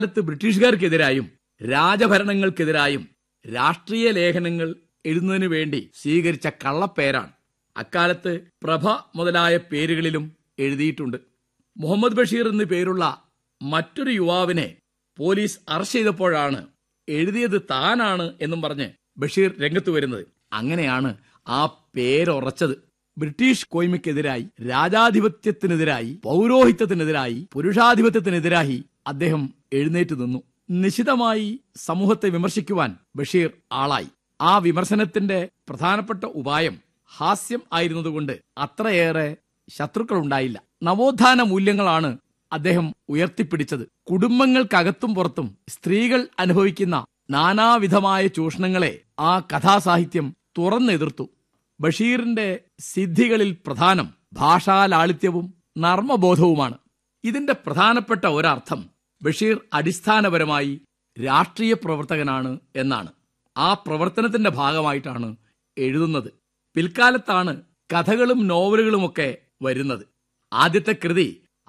കാലത്ത് ബ്രിട്ടീഷുകാർക്കെതിരായും രാജഭരണങ്ങൾക്കെതിരായും രാഷ്ട്രീയ ലേഖനങ്ങൾ എഴുതുന്നതിനു വേണ്ടി സ്വീകരിച്ച കള്ളപ്പേരാണ്. അക്കാലത്ത് പ്രഭ മുതലായ പേരുകളിലും എഴുതിയിട്ടുണ്ട്. മുഹമ്മദ് ബഷീർ എന്നു പേരുള്ള മറ്റൊരു യുവാവിനെ പോലീസ് അറസ്റ്റ് ചെയ്തപ്പോഴാണ് എഴുതിയത് താനാണ് എന്നും പറഞ്ഞ് ബഷീർ രംഗത്ത് വരുന്നത്. അങ്ങനെയാണ് ആ പേരുറച്ചത്. ബ്രിട്ടീഷ് കോയ്മയ്ക്കെതിരായി, രാജാധിപത്യത്തിനെതിരായി, പൗരോഹിത്യത്തിനെതിരായി, പുരുഷാധിപത്യത്തിനെതിരായി അദ്ദേഹം എഴുന്നേറ്റ് നിന്നു. നിശിതമായി സമൂഹത്തെ വിമർശിക്കുവാൻ ബഷീർ ആളായി. ആ വിമർശനത്തിന്റെ പ്രധാനപ്പെട്ട ഉപായം ഹാസ്യം ആയിരുന്നതുകൊണ്ട് അത്രയേറെ ശത്രുക്കളുണ്ടായില്ല. നവോത്ഥാന മൂല്യങ്ങളാണ് അദ്ദേഹം ഉയർത്തിപ്പിടിച്ചത്. കുടുംബങ്ങൾക്കകത്തും പുറത്തും സ്ത്രീകൾ അനുഭവിക്കുന്ന നാനാവിധമായ ചൂഷണങ്ങളെ ആ കഥാസാഹിത്യം തുറന്നെതിർത്തു. ബഷീറിന്റെ സിദ്ധികളിൽ പ്രധാനം ഭാഷാലാളിത്യവും നർമ്മബോധവുമാണ്. ഇതിന്റെ പ്രധാനപ്പെട്ട ഒരർത്ഥം ബഷീർ അടിസ്ഥാനപരമായി രാഷ്ട്രീയ പ്രവർത്തകനാണ് എന്നാണ്. ആ പ്രവർത്തനത്തിന്റെ ഭാഗമായിട്ടാണ് എഴുതുന്നത്. പിൽക്കാലത്താണ് കഥകളും നോവലുകളുമൊക്കെ വരുന്നത്. ആദ്യത്തെ കൃതി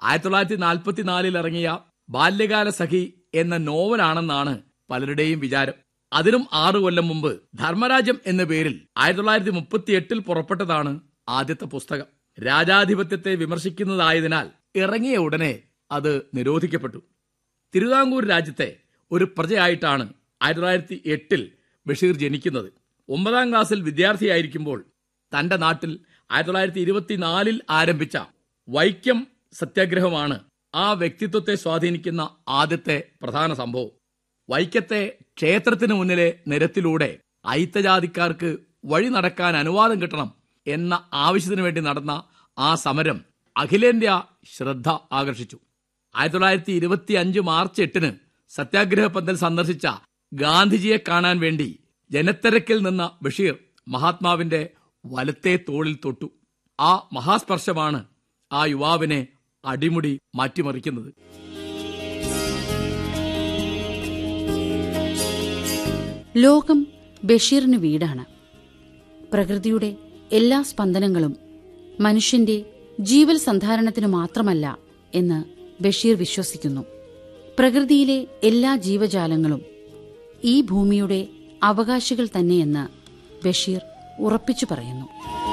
1944 ഇറങ്ങിയ ബാല്യകാല സഖി എന്ന നോവലാണെന്നാണ് പലരുടെയും വിചാരം. അതിനും 6 കൊല്ലം മുമ്പ് ധർമ്മരാജ്യം എന്ന പേരിൽ 1938 പുറപ്പെട്ടതാണ് ആദ്യത്തെ പുസ്തകം. രാജാധിപത്യത്തെ വിമർശിക്കുന്നതായതിനാൽ ഇറങ്ങിയ ഉടനെ അത് നിരോധിക്കപ്പെട്ടു. തിരുവിതാംകൂർ രാജ്യത്തെ ഒരു പ്രജയായിട്ടാണ് 1908 ബഷീർ ജനിക്കുന്നത്. 9ാം ക്ലാസ്സിൽ വിദ്യാർത്ഥിയായിരിക്കുമ്പോൾ തന്റെ നാട്ടിൽ 1924 ആരംഭിച്ച വൈക്കം സത്യാഗ്രഹമാണ് ആ വ്യക്തിത്വത്തെ സ്വാധീനിക്കുന്ന ആദ്യത്തെ പ്രധാന സംഭവം. വൈക്കത്തെ ക്ഷേത്രത്തിന് മുന്നിലെ നിരത്തിലൂടെ അയിത്തജാതിക്കാർക്ക് വഴി നടക്കാൻ അനുവാദം കിട്ടണം എന്ന ആവശ്യത്തിനു വേണ്ടി നടന്ന ആ സമരം അഖിലേന്ത്യാ ശ്രദ്ധ ആകർഷിച്ചു. 1925 മാർച്ച് 8 സത്യാഗ്രഹ പന്തൽ സന്ദർശിച്ച ഗാന്ധിജിയെ കാണാൻ വേണ്ടി ജനത്തിരക്കിൽ നിന്ന ബഷീർ മഹാത്മാവിന്റെ വലത്തെ തോളിൽ തൊട്ടു. ആ മഹാസ്പർശമാണ് ആ യുവാവിനെ അടിമുടി മാറ്റിമറിക്കുന്നത്. ലോകം ബഷീറിന് വീടാണ്. പ്രകൃതിയുടെ എല്ലാ സ്പന്ദനങ്ങളും മനുഷ്യന്റെ ജീവൽ സന്ധാരണത്തിനു മാത്രമല്ല എന്ന് ബഷീർ വിശ്വസിക്കുന്നു. പ്രകൃതിയിലെ എല്ലാ ജീവജാലങ്ങളും ഈ ഭൂമിയുടെ അവകാശികൾ തന്നെയെന്ന് ബഷീർ ഉറപ്പിച്ചു പറയുന്നു.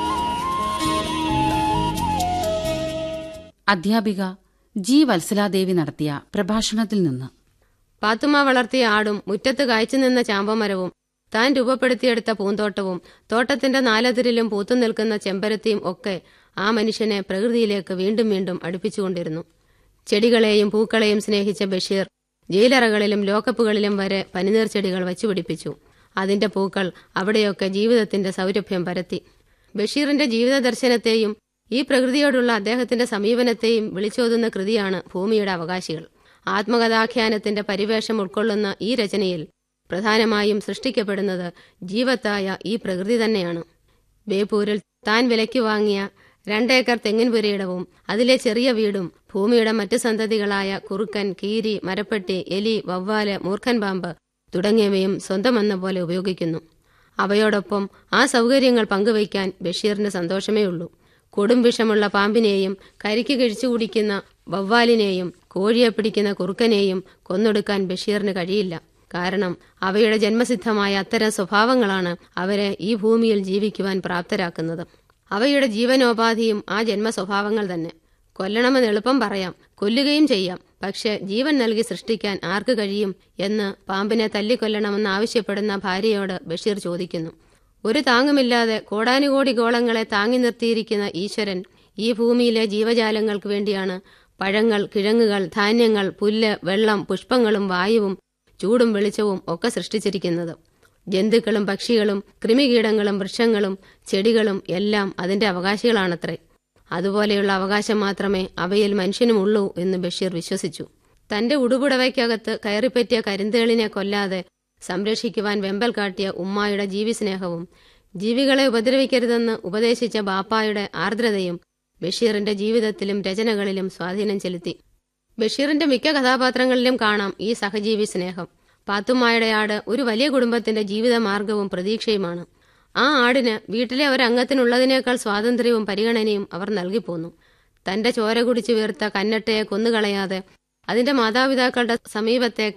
അധ്യാപിക ജി വത്സലാദേവി നടത്തിയ പ്രഭാഷണത്തിൽ നിന്ന്. പാത്തുമ്മ വളർത്തിയ ആടും മുറ്റത്ത് കായ്ച്ചു നിന്ന ചാമ്പമരവും താൻ രൂപപ്പെടുത്തിയെടുത്ത പൂന്തോട്ടവും തോട്ടത്തിന്റെ നാലതിരിലും പൂത്തു നിൽക്കുന്ന ചെമ്പരത്തിയും ഒക്കെ ആ മനുഷ്യനെ പ്രകൃതിയിലേക്ക് വീണ്ടും വീണ്ടും അടുപ്പിച്ചുകൊണ്ടിരുന്നു. ചെടികളെയും പൂക്കളെയും സ്നേഹിച്ച ബഷീർ ജയിലറകളിലും ലോക്കപ്പുകളിലും വരെ പനിനീർ ചെടികൾ വച്ചുപിടിപ്പിച്ചു. അതിന്റെ പൂക്കൾ അവിടെയൊക്കെ ജീവിതത്തിന്റെ സൗരഭ്യം പരത്തി. ബഷീറിന്റെ ജീവിത ദർശനത്തെയും ഈ പ്രകൃതിയോടുള്ള അദ്ദേഹത്തിന്റെ സമീപനത്തെയും വിളിച്ചോതുന്ന കൃതിയാണ് ഭൂമിയുടെ അവകാശികൾ. ആത്മകഥാഖ്യാനത്തിന്റെ പരിവേഷം ഉൾക്കൊള്ളുന്ന ഈ രചനയിൽ പ്രധാനമായും സൃഷ്ടിക്കപ്പെടുന്നത് ജീവത്തായ ഈ പ്രകൃതി തന്നെയാണ്. ബേപ്പൂരിൽ താൻ വിലയ്ക്ക് വാങ്ങിയ 2 ഏക്കർ തെങ്ങിൻപുരയിടവും അതിലെ ചെറിയ വീടും ഭൂമിയുടെ മറ്റ് സന്തതികളായ കുറുക്കൻ, കീരി, മരപ്പട്ടി, എലി, വവ്വാല്, മൂർഖൻ പാമ്പ് തുടങ്ങിയവയും സ്വന്തമെന്ന പോലെ ഉപയോഗിക്കുന്നു. അവയോടൊപ്പം ആ സൗകര്യങ്ങൾ പങ്കുവയ്ക്കാൻ ബഷീറിന് സന്തോഷമേ ഉള്ളൂ. കൊടും വിഷമുള്ള പാമ്പിനെയും കരിക്ക് കഴിച്ചു കുടിക്കുന്ന വവ്വാലിനെയും കോഴിയെ പിടിക്കുന്ന കുറുക്കനെയും കൊന്നൊടുക്കാൻ ബഷീറിന് കഴിയില്ല. കാരണം അവയുടെ ജന്മസിദ്ധമായ അത്തരം സ്വഭാവങ്ങളാണ് അവരെ ഈ ഭൂമിയിൽ ജീവിക്കുവാൻ പ്രാപ്തരാക്കുന്നത്. അവയുടെ ജീവനോപാധിയും ആ ജന്മ സ്വഭാവങ്ങൾ തന്നെ. കൊല്ലണമെന്ന് എളുപ്പം പറയാം, കൊല്ലുകയും ചെയ്യാം. പക്ഷെ ജീവൻ നൽകി സൃഷ്ടിക്കാൻ ആർക്ക് കഴിയും എന്ന് പാമ്പിനെ തല്ലിക്കൊല്ലണമെന്ന് ആവശ്യപ്പെടുന്ന ഭാര്യയോട് ബഷീർ ചോദിക്കുന്നു. ഒരു താങ്ങുമില്ലാതെ കോടാനുകോടി ഗോളങ്ങളെ താങ്ങി നിർത്തിയിരിക്കുന്ന ഈശ്വരൻ ഈ ഭൂമിയിലെ ജീവജാലങ്ങൾക്ക് വേണ്ടിയാണ് പഴങ്ങൾ, കിഴങ്ങുകൾ, ധാന്യങ്ങൾ, പുല്ല്, വെള്ളം, പുഷ്പങ്ങളും വായുവും ചൂടും വെളിച്ചവും ഒക്കെ സൃഷ്ടിച്ചിരിക്കുന്നത്. ജന്തുക്കളും പക്ഷികളും കൃമികീടങ്ങളും വൃക്ഷങ്ങളും ചെടികളും എല്ലാം അതിന്റെ അവകാശികളാണത്രേ. അതുപോലെയുള്ള അവകാശം മാത്രമേ അവയിൽ മനുഷ്യനുമുള്ളൂ എന്ന് ബഷീർ വിശ്വസിച്ചു. തന്റെ ഉടുപുടവയ്ക്കകത്ത് കയറിപ്പറ്റിയ കരിന്തേളിനെ കൊല്ലാതെ സംരക്ഷിക്കുവാൻ വെമ്പൽ കാട്ടിയ ഉമ്മായുടെ ജീവിസ്നേഹവും ജീവികളെ ഉപദ്രവിക്കരുതെന്ന് ഉപദേശിച്ച ബാപ്പായുടെ ആർദ്രതയും ബഷീറിന്റെ ജീവിതത്തിലും രചനകളിലും സ്വാധീനം ചെലുത്തി. ബഷീറിന്റെ മിക്ക കഥാപാത്രങ്ങളിലും കാണാം ഈ സഹജീവി സ്നേഹം. പാത്തുമ്മായുടെ ആട് ഒരു വലിയ കുടുംബത്തിന്റെ ജീവിതമാർഗവും പ്രതീക്ഷയുമാണ്. ആ ആടിന് വീട്ടിലെ ഒരംഗത്തിനുള്ളതിനേക്കാൾ സ്വാതന്ത്ര്യവും പരിഗണനയും അവർ നൽകിപ്പോന്നു. തന്റെ ചോര കുടിച്ചു വീർത്ത കന്നട്ടയെ കൊന്നുകളയാതെ അതിന്റെ മാതാപിതാക്കളുടെ സമീപത്തെ